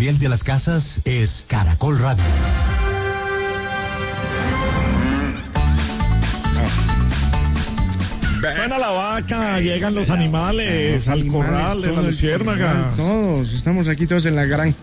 Gabriel de las Casas es Caracol Radio. Suena la vaca, llegan los animales al corral de la luciérnaga. Todos, estamos aquí todos en la granja.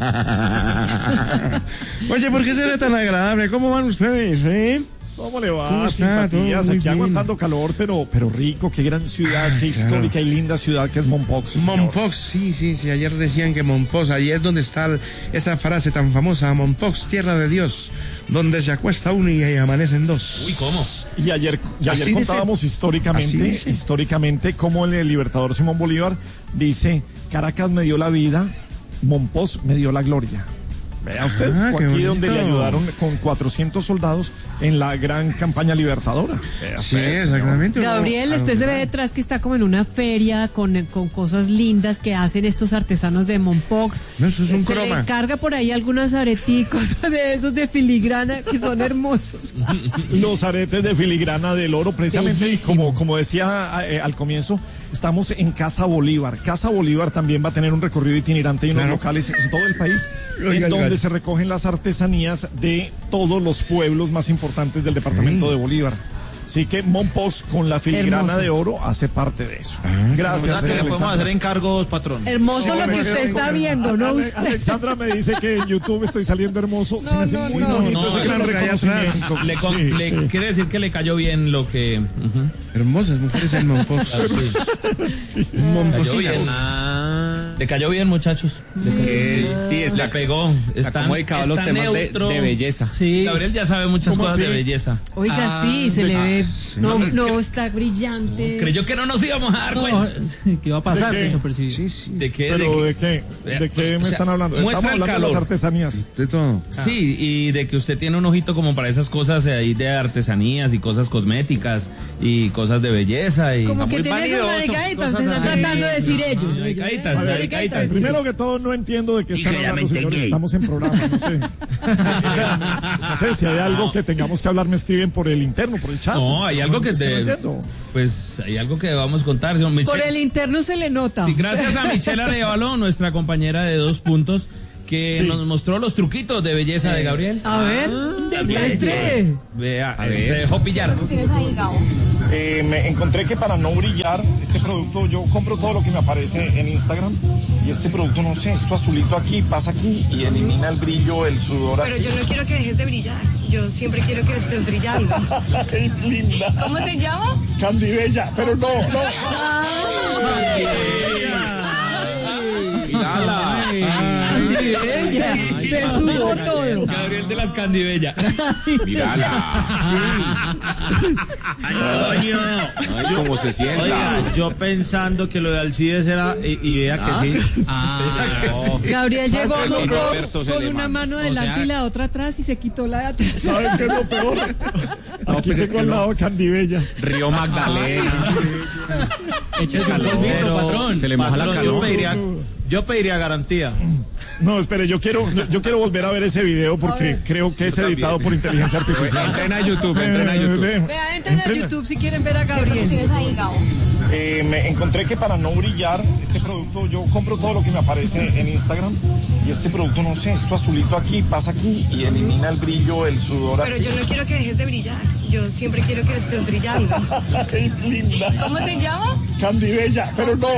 Oye, ¿por qué será tan agradable? ¿Cómo van ustedes, ¿Cómo le va? Simpatías, aquí aguantando calor, pero rico. Qué gran ciudad, qué histórica y linda ciudad que es Mompox. Mompox, sí, ayer decían que Mompox, allí es donde está esa frase tan famosa, Mompox, tierra de Dios, donde se acuesta uno y amanecen dos. Uy, ¿cómo? Y ayer contábamos históricamente cómo el libertador Simón Bolívar dice: Caracas me dio la vida, Mompox me dio la gloria. Vea usted, fue aquí donde le ayudaron con 400 soldados en la gran campaña libertadora. Sí, exactamente. Gabriel, usted se ve detrás que está como en una feria con cosas lindas que hacen estos artesanos de Mompox. No, eso es un croma. Se le carga por ahí algunos areticos de esos de filigrana que son hermosos. Los aretes de filigrana del oro, precisamente, como decía al comienzo, estamos en Casa Bolívar. Casa Bolívar también va a tener un recorrido itinerante y unos locales en todo el país, en donde se recogen las artesanías de todos los pueblos más importantes del departamento de Bolívar. Así que Mompox con la filigrana de oro hace parte de eso. Gracias. Que le podemos hacer encargos, patrón. Hermoso lo que usted está viendo, ¿no? Alexandra me dice que en YouTube estoy saliendo hermoso. Se me hace muy bonito ese gran reconocimiento. Le quiere decir que le cayó bien lo que... Hermosas mujeres en Mompox. Le cayó bien, muchachos. Le pegó. Está como dedicado a los temas de belleza. Sí. Gabriel ya sabe muchas cosas de belleza. Oiga, sí, se le ve. No, está brillante. Creyó que no nos íbamos a dar cuenta. ¿Qué va a pasar? ¿De qué? ¿De qué me están hablando? Estamos hablando de las artesanías. De todo. Sí, y de que usted tiene un ojito como para esas cosas ahí de artesanías y cosas cosméticas y cosas de belleza. Y como que tienes una dedicadita, usted está tratando de decir ellos. Dedicaditas. Primero que todo, no entiendo de qué están hablando, señores. Estamos en programa, no sé. No sé si hay algo que tengamos que hablar, me escriben por el interno, por el chat. No, hay algo que pues hay algo que vamos a contar. Por el interno se le nota. Sí, gracias a Michelle Arevalo, nuestra compañera de 2 puntos, que nos mostró los truquitos de belleza de Gabriel. A ver, demuestre. Vea, se dejó pillar. ¿Qué tienes ahí, Gabo? Me encontré que para no brillar, este producto, yo compro todo lo que me aparece en Instagram, y este producto, no sé, esto azulito aquí, pasa aquí y elimina el brillo, el sudor. Pero yo no quiero que dejes de brillar, yo siempre quiero que estés brillando. ¡Qué linda! ¿Cómo te llamas? Candy Bella, pero no. Candibella, se sudó todo. Gabriel de las Candibella. Mírala. Ay, cómo se sienta. Oiga, yo pensando que lo de Alcides era, y vea que sí. Gabriel llegó con una mano adelante y la otra atrás y se quitó la de atrás. ¿Saben qué es lo peor? Aquí tengo al lado Candibella. Río Magdalena. Échese un polvito, patrón. Se le moja la calor. Yo pediría garantía. No, espere, yo quiero volver a ver ese video porque creo que es editado por inteligencia artificial. Entren a YouTube. Vea, entren a YouTube si quieren ver a Gabriel. ¿Tienes ahí, Gabo? Me encontré que para no brillar, este producto, yo compro todo lo que me aparece en Instagram, y este producto, no sé, esto azulito aquí, pasa aquí y elimina el brillo, el sudor. Pero yo no quiero que dejes de brillar, yo siempre quiero que estés brillando. ¡Qué linda! ¿Cómo te llamas? Candy Bella, pero no.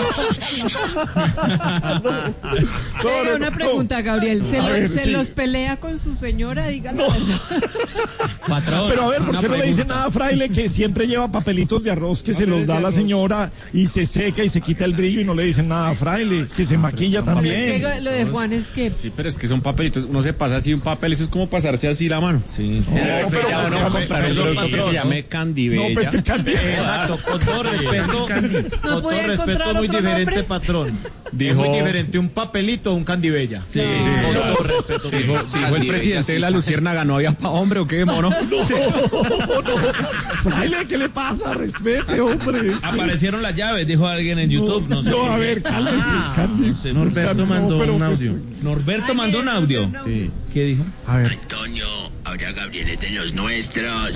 Una pregunta, Gabriel, ¿se los pelea con su señora? Díganlo. Patrón. Pero a ver, ¿por qué no le dice nada a Fraile que siempre lleva papelitos de arroz que se los da a la señora y se seca y se quita el brillo, y no le dicen nada a Fraile, que se maquilla también? Es que lo de Juan es que... Sí, pero es que son papelitos, uno se pasa así un papel, eso es como pasarse así la mano. Sí. Pero ya uno comprar un producto que se llame Candy Bella. No, pues que Candy. Exacto, con todo respeto. No puede encontrar muy otro diferente, nombre. Patrón. Es muy diferente un papelito o un Candy Bella. Sí. Con todo respeto. Dijo el presidente de la Luciérnaga, ¿no había hombre o qué, mono? No. Fraile, ¿qué le pasa? Respete, hombre. Aparecieron las llaves, dijo alguien en YouTube. No, sé. A ver, cálmese, Candy. No sé, Norberto mandó un audio. Norberto mandó un audio. Sí. ¿Qué dijo? A ver. Toño, Ahora Gabriel es de los nuestros.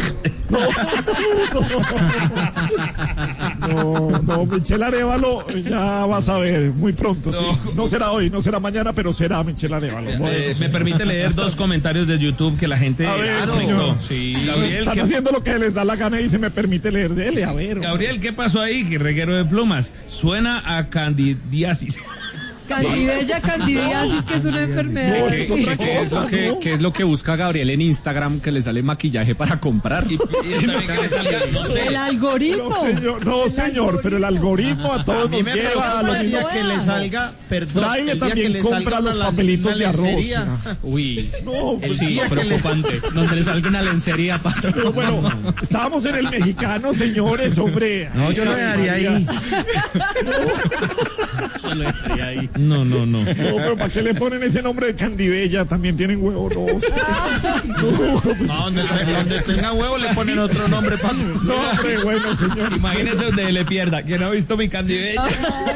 No, Michelle Arévalo, ya vas a ver, muy pronto, sí. No será hoy, no será mañana, pero será Michelle Arévalo. Me permite leer dos comentarios de YouTube que la gente... A ver, señor. Sí. Gabriel, están haciendo lo que les da la gana y se me permite leer. Dele, a ver. Gabriel, ¿qué pasó ahí? Que reguero de plumas. Suena a candidiasis. Candibella, candidiasis, que es una enfermedad. ¿Qué es lo que busca Gabriel en Instagram, que le sale maquillaje para comprar? Y también que le salga, no sé. El algoritmo. No, señor, pero el algoritmo a todos nos lleva a lo mismo. que le salga, perdón, Fraile también compra los papelitos de arroz. Uy, No, pues sí, preocupante. Donde le salga una lencería, patrón. pero bueno, estábamos en el mexicano, señores, hombre. No, yo lo dejaría ahí. Yo lo dejaría ahí. No. No, pero ¿para qué le ponen ese nombre de Candibella? También tienen huevo, no. Donde tenga huevo le ponen otro nombre, patrón. No, hombre, bueno, señor. Imagínese donde le pierda, que no ha visto mi candibella.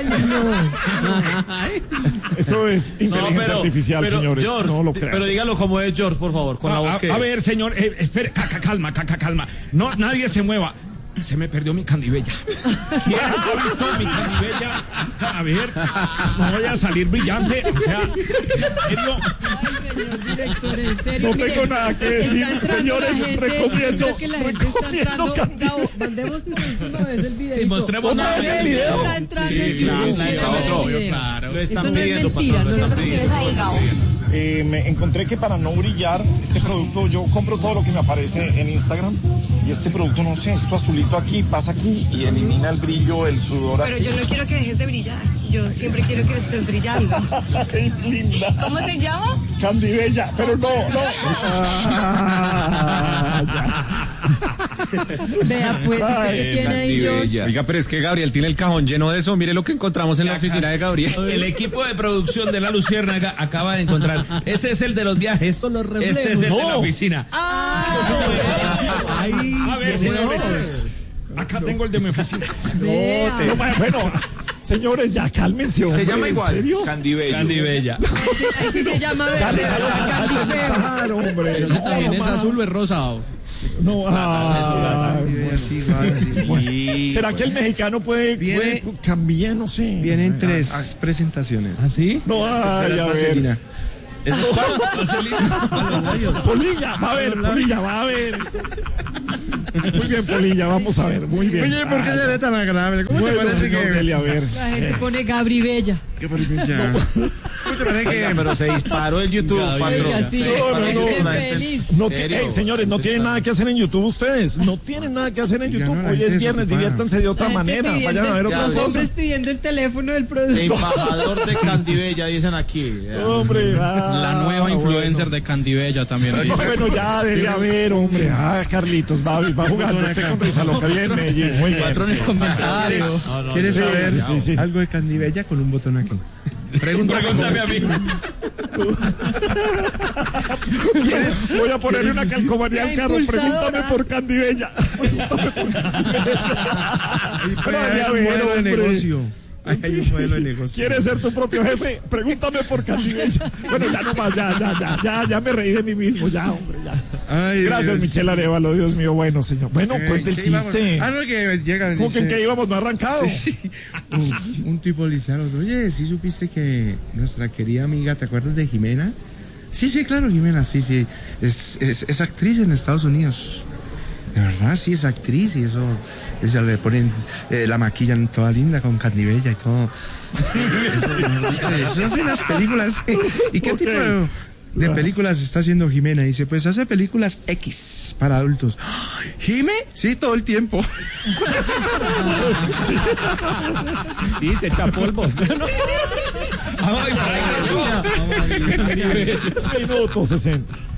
Eso es inteligencia artificial, señores. George, no lo crean. pero dígalo como es George, por favor, con la voz que... A ver, señor, espere, calma. No, nadie se mueva. Se me perdió mi candibella. ¿Quién ha visto mi candibella? A ver, no vaya a salir brillante. O sea, ¿en serio? Ay, señor director, en serio. No tengo nada que decir, señores, recomiendo. Creo que la gente está entrando. Gabo, mandemos por última vez el video. Sí, mostremos ¿Otra vez el video? Está entrando en YouTube. Claro. Lo Eso están no es pidiendo, mentira. patrón. No ¿Qué tienes ahí, Gabo? Me encontré que para no brillar, este producto, yo compro todo lo que me aparece en Instagram y este producto, no sé, esto azulito aquí, pasa aquí y elimina el brillo, el sudor. Pero yo no quiero que dejes de brillar. Yo siempre quiero que estés brillando. ¡Ay, linda! ¿Cómo se llama? Candibella, pero no. Vea, pues, ¿usted qué tiene ahí, George? Oiga, pero es que Gabriel tiene el cajón lleno de eso. Mire lo que encontramos en la oficina de Gabriel. El equipo de producción de La Luciérnaga acaba de encontrar. Ese es el de los viajes. Con los reflejos. Este es el de la oficina. Ay, A ver, señores. Acá tengo el de mi oficina. Vea. No, bueno, señores, ya cálmense, hombre. Se llama igual. ¿En serio? Candibella. Así se llama, Candifeo. Claro, hombre. Pero ese también es mamá. azul o es rosado. No, Sí, ¿será que el mexicano puede cambiar? No sé. Vienen 3 presentaciones. ¿Ah, sí? No, ay, a ver. Vaselina. ¿Eso es para? Polilla, va a ver. Muy bien, Polilla, vamos a ver, muy bien. Oye, ¿por qué se ve tan agradable? ¿Cómo te Bueno, parece señor que...? Deli, a ver. La gente pone Gabri Bella. ¿Qué ya? ¿Cómo te parece que...? Pero se disparó el YouTube, patrón. Oiga, sí, No. feliz. No, señores, no tienen nada que hacer en YouTube ustedes. No tienen nada que hacer en YouTube. no, la Hoy gente es viernes, desocupada. diviértanse de otra La gente manera. pidiendo- Vayan a ver otras Los cosas. hombres pidiendo el teléfono del producto. Embajador de Candibella, dicen aquí. Hombre, La nueva influencer de Candibella también. Bueno, ya, debe haber, hombre. Carlitos, va jugando usted con Risa Loca. Bien, Medellín, muy bien. Patrones Sí. comentarios. ¿Quieres Sí, saber sí. algo de Candibella con un botón aquí? Pregúntame a mí. Voy a ponerle una calcomanía al carro. Impulsadora. Pregúntame por Candibella. Pero ya Hay un ver, modelo de hombre. negocio. Hay un modelo de negocio. ¿Quieres ser tu propio jefe? Pregúntame por Candibella. Bueno, ya nomás, ya me reí de mí mismo, ya, hombre, ya. Ay, Gracias, Dios. Michelle Arevalo, Dios mío, bueno, señor. Bueno, cuente el ¿qué íbamos? chiste. Ah, no, que llega. ¿Cómo que en dice- qué íbamos? ¿No ha arrancado? Un tipo le dice al otro, oye, ¿sí supiste que nuestra querida amiga, ¿te acuerdas de Jimena? Sí, claro, Jimena, sí. Es actriz en Estados Unidos. De verdad, sí, es actriz y eso ella le ponen, la maquillan toda linda con Candibella y todo. Eso hacen las películas. ¿Y qué Ok. tipo de películas está haciendo Jimena? Dice, pues hace películas X para adultos. ¿Jime? Sí, todo el tiempo. Sí, se echa polvos. Ay, Minuto 60.